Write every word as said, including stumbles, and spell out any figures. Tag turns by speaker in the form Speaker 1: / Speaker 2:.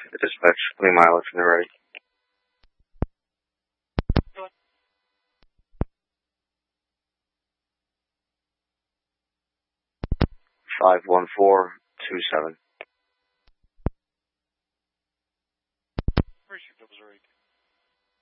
Speaker 1: Dispatch, twenty mileage when they're ready. Five one four two seven.
Speaker 2: Appreciate that, Missouri.